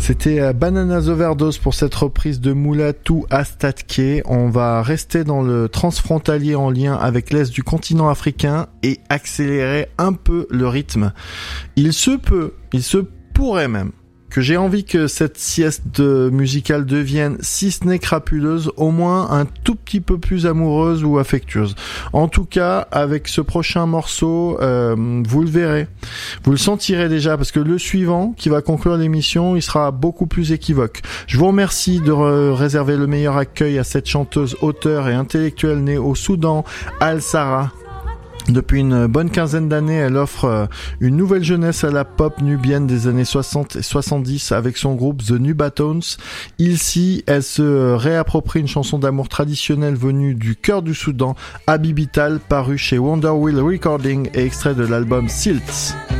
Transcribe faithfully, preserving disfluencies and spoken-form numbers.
C'était euh, Bananas Overdose pour cette reprise de Mulatu Astatke. On va rester dans le transfrontalier en lien avec l'est du continent africain et accélérer un peu le rythme. Il se peut, il se pourrait même que j'ai envie que cette sieste musicale devienne, si ce n'est crapuleuse, au moins un tout petit peu plus amoureuse ou affectueuse. En tout cas, avec ce prochain morceau, euh, vous le verrez. Vous le sentirez déjà, parce que le suivant, qui va conclure l'émission, il sera beaucoup plus équivoque. Je vous remercie de re- réserver le meilleur accueil à cette chanteuse, auteure et intellectuelle née au Soudan, Al-Sara. Depuis une bonne quinzaine d'années, elle offre une nouvelle jeunesse à la pop nubienne des années soixante et soixante-dix avec son groupe The Nubatones. Ici, elle se réapproprie une chanson d'amour traditionnelle venue du cœur du Soudan, Habibital, paru chez Wonder Wheel Recording et extrait de l'album Silts.